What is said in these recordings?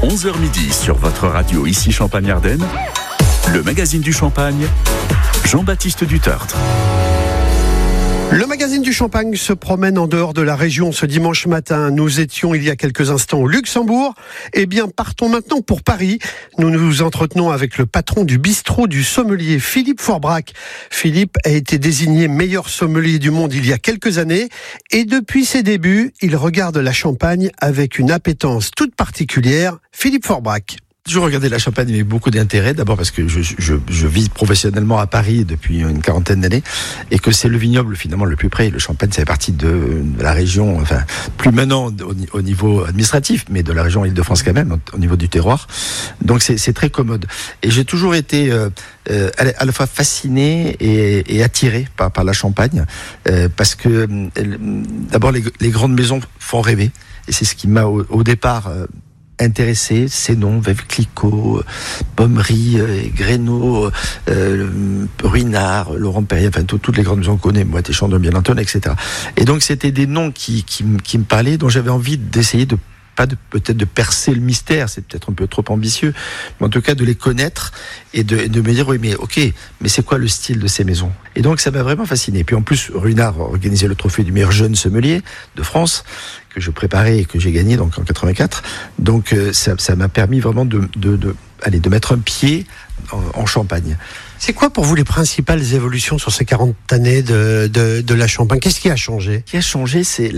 11h midi sur votre radio ici Champagne-Ardenne, le magazine du Champagne, Jean-Baptiste Dutertre. Le magazine du Champagne se promène en dehors de la région ce dimanche matin. Nous étions il y a quelques instants au Luxembourg. Eh bien, partons maintenant pour Paris. Nous nous entretenons avec le patron du bistrot du sommelier, Philippe Forbrac. Philippe a été désigné meilleur sommelier du monde il y a quelques années. Et depuis ses débuts, il regarde la Champagne avec une appétence toute particulière. Philippe Forbrac. Je regardais la Champagne avec beaucoup d'intérêt, d'abord parce que je vis professionnellement à Paris depuis une quarantaine d'années et que c'est le vignoble finalement le plus près. Le Champagne, ça fait partie de la région, enfin plus maintenant au niveau administratif, mais de la région Île-de-France quand même, au niveau du terroir. Donc c'est très commode. Et j'ai toujours été à la fois fasciné et attiré par la Champagne parce que d'abord les grandes maisons font rêver et c'est ce qui m'a au départ intéressé, ces noms, Veuve Clicquot, Pommery, Grénaud, Ruinart, Laurent Perrier, enfin toutes les grandes maisons qu'on connaît, Moët et Chandon, bien entendu, etc. Et donc c'était des noms qui me parlaient, dont j'avais envie d'essayer peut-être de percer le mystère, c'est peut-être un peu trop ambitieux, mais en tout cas de les connaître et de me dire oui mais ok, mais c'est quoi le style de ces maisons? Et donc ça m'a vraiment fasciné. Et puis en plus Ruinart organisait le trophée du meilleur jeune sommelier de France que je préparais et que j'ai gagné donc en 84. Donc ça m'a permis vraiment de mettre un pied en Champagne. C'est quoi pour vous les principales évolutions sur ces 40 années de la Champagne? Qu'est-ce qui a changé? Ce qui a changé, c'est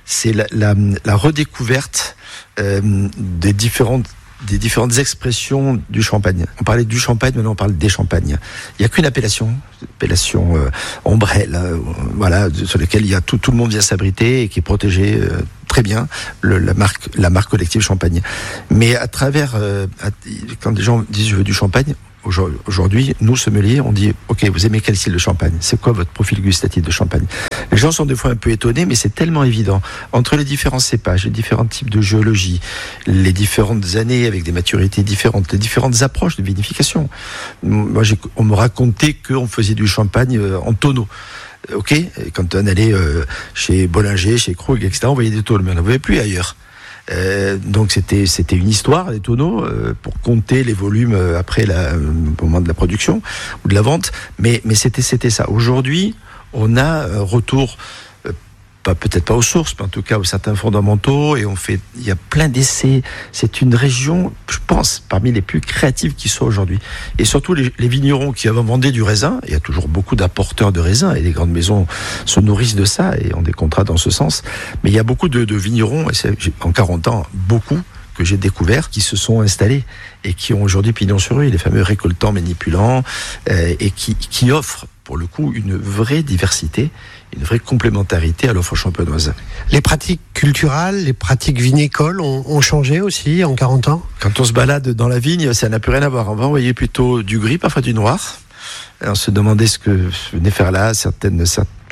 la redécouverte des différentes expressions du champagne. On parlait du champagne, maintenant on parle des champagnes. Il n'y a qu'une appellation ombrelle, voilà, sur laquelle il y a tout le monde vient s'abriter et qui est protégée très bien, la marque collective Champagne. Mais à travers, quand des gens disent je veux du champagne, aujourd'hui, nous, sommeliers, on dit ok, vous aimez quel style de champagne? C'est quoi votre profil gustatif de champagne? Les gens sont des fois un peu étonnés, mais c'est tellement évident. Entre les différents cépages, les différents types de géologie, les différentes années avec des maturités différentes, les différentes approches de vinification. Moi, on me racontait qu'on faisait du champagne en tonneaux. Ok, et quand on allait chez Bollinger, chez Krug, etc., on voyait des tonneaux, mais on n'en voyait plus ailleurs. Donc c'était une histoire, les tonneaux, pour compter les volumes après au moment de la production ou de la vente, mais c'était ça. Aujourd'hui, on a un retour, peut-être pas aux sources, mais en tout cas aux certains fondamentaux, et il y a plein d'essais. C'est une région, je pense, parmi les plus créatives qui soient aujourd'hui. Et surtout les vignerons qui avant vendaient du raisin, il y a toujours beaucoup d'apporteurs de raisin, et les grandes maisons se nourrissent de ça et ont des contrats dans ce sens. Mais il y a beaucoup de vignerons, et en 40 ans, beaucoup que j'ai découverts, qui se sont installés et qui ont aujourd'hui pignon sur rue, les fameux récoltants manipulants, et qui offrent pour le coup une vraie diversité, une vraie complémentarité à l'offre champenoise. Les pratiques culturelles, les pratiques vinicoles ont changé aussi en 40 ans? Quand on se balade dans la vigne, ça n'a plus rien à voir. On va envoyer plutôt du gris, parfois du noir. Et on se demandait ce que venait faire là, certaines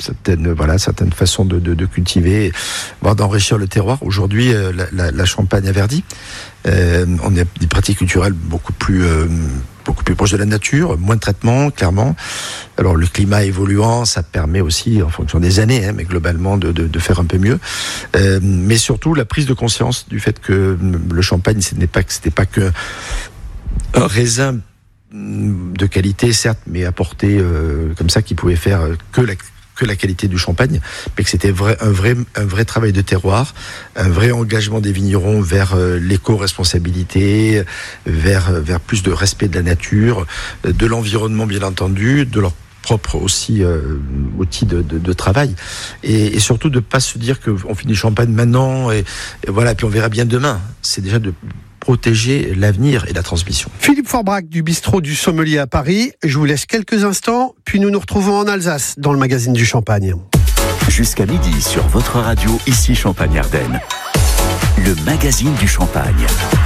façons de cultiver, voire d'enrichir le terroir. Aujourd'hui, la Champagne a verdi. On a des pratiques culturelles beaucoup plus proches de la nature, moins de traitement, clairement. Alors le climat évoluant, ça permet aussi, en fonction des années, mais globalement de faire un peu mieux. Mais surtout la prise de conscience du fait que le champagne, c'était pas que un raisin de qualité, certes, mais apporté comme ça, qui pouvait faire que la qualité du champagne, mais que c'était un vrai travail de terroir, un vrai engagement des vignerons vers l'éco-responsabilité, vers plus de respect de la nature, de l'environnement bien entendu, de leur propre aussi outil de travail, et surtout de ne pas se dire qu'on finit champagne maintenant et voilà, puis on verra bien demain. C'est déjà de protéger l'avenir et la transmission. Philippe Forbrac du bistrot du sommelier à Paris. Je vous laisse quelques instants, puis nous nous retrouvons en Alsace dans le magazine du Champagne. Jusqu'à midi sur votre radio ici Champagne-Ardenne, le magazine du Champagne.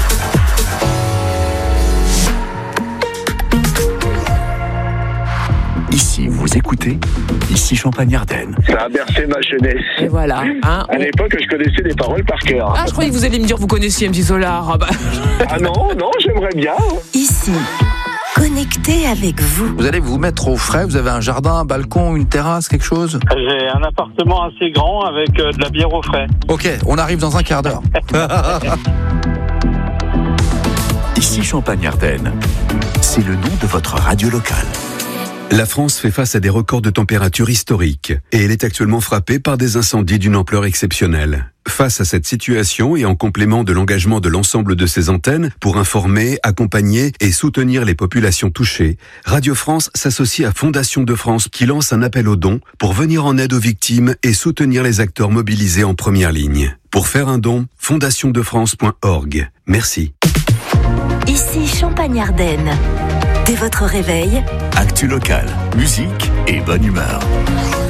Ici, vous écoutez, ici Champagne-Ardenne. Ça a bercé ma jeunesse. Et voilà. Hein, à l'époque, je connaissais les paroles par cœur. Ah, je croyais que vous alliez me dire vous connaissiez MC Solar. Ah non, j'aimerais bien. Ici, connecté avec vous. Vous allez vous mettre au frais, vous avez un jardin, un balcon, une terrasse, quelque chose? J'ai un appartement assez grand avec de la bière au frais. Ok, on arrive dans un quart d'heure. Ici Champagne-Ardenne. C'est le nom de votre radio locale. La France fait face à des records de température historiques et elle est actuellement frappée par des incendies d'une ampleur exceptionnelle. Face à cette situation et en complément de l'engagement de l'ensemble de ses antennes pour informer, accompagner et soutenir les populations touchées, Radio France s'associe à Fondation de France qui lance un appel aux dons pour venir en aide aux victimes et soutenir les acteurs mobilisés en première ligne. Pour faire un don, fondationdefrance.org. Merci. Ici Champagne-Ardenne. Dès votre réveil, Actu locale, musique et bonne humeur.